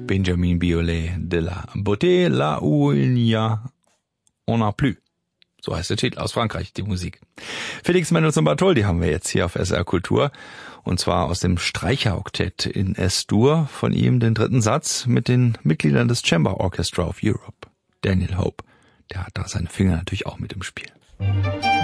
Benjamin Biolay de la Beauté, là où il n'y a, on n'a plus. So heißt der Titel, aus Frankreich, die Musik. Félix Mendelssohn Bartholdy haben wir jetzt hier auf SR Kultur. Und zwar aus dem Streicheroktett in S-Dur. Von ihm den dritten Satz mit den Mitgliedern des Chamber Orchestra of Europe. Daniel Hope, der hat da seine Finger natürlich auch mit im Spiel.